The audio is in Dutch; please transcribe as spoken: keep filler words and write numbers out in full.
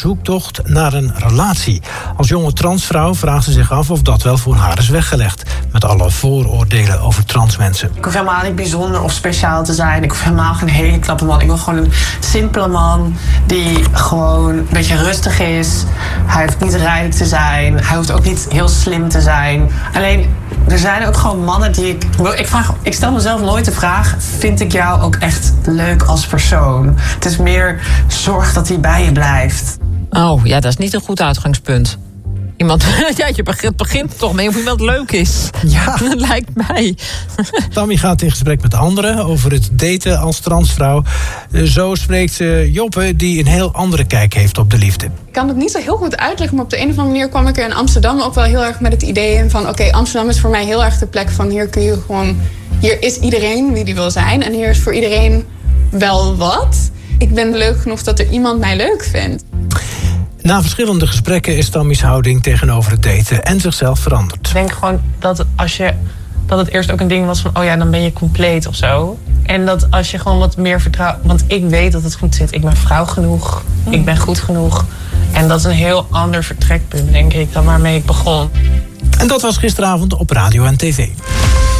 zoektocht naar een relatie. Als jonge transvrouw vraagt ze zich af of dat wel voor haar is weggelegd. Met alle vooroordelen over transmensen. Ik hoef helemaal niet bijzonder of speciaal te zijn. Ik hoef helemaal geen hele knappe man. Ik wil gewoon een simpele man die gewoon een beetje rustig is. Hij hoeft niet rijk te zijn. Hij hoeft ook niet heel slim te zijn. Alleen, er zijn ook gewoon mannen die ik... Ik, vraag, ik stel mezelf nooit de vraag, vind ik jou ook echt leuk als persoon? Het is meer zorg dat hij bij je blijft. Oh, ja, dat is niet een goed uitgangspunt. Iemand, ja, je begint, begint toch mee of iemand leuk is. Ja. Dat lijkt mij. Tammy gaat in gesprek met anderen over het daten als transvrouw. Zo spreekt Joppe, die een heel andere kijk heeft op de liefde. Ik kan het niet zo heel goed uitleggen, maar op de een of andere manier kwam ik er in Amsterdam ook wel heel erg met het idee in van... oké, okay, Amsterdam is voor mij heel erg de plek van hier kun je gewoon... hier is iedereen wie die wil zijn en hier is voor iedereen wel wat. Ik ben leuk genoeg dat er iemand mij leuk vindt. Na verschillende gesprekken is Tammy's houding tegenover het daten en zichzelf veranderd. Ik denk gewoon dat als je dat het eerst ook een ding was van... oh ja, dan ben je compleet of zo. En dat als je gewoon wat meer vertrouwt... want ik weet dat het goed zit. Ik ben vrouw genoeg. Mm. Ik ben goed genoeg. En dat is een heel ander vertrekpunt, denk ik, dan waarmee ik begon. En dat was gisteravond op radio en tv.